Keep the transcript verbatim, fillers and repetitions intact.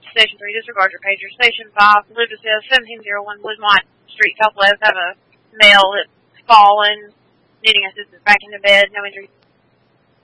Station three, disregard your pager. Station five, Lucas says seventeen oh one Woodmont Street Southwest, have a male that's fallen, needing assistance back into bed, no injuries